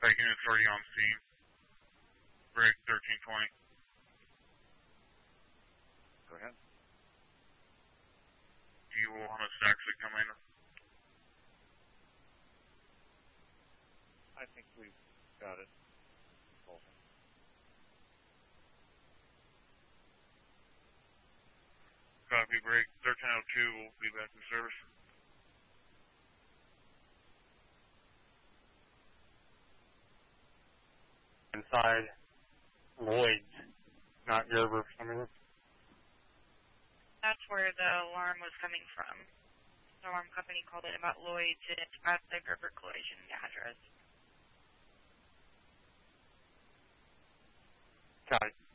That unit's already on scene. Break 1320. Go ahead. Do you want us to actually come in? I think we've got it. Copy, break 1302. We'll be back in service. Inside Lloyd's, not Gerber. That's where the alarm was coming from. The alarm company called in about Lloyd's, and it's at the Gerber collision address. Got it.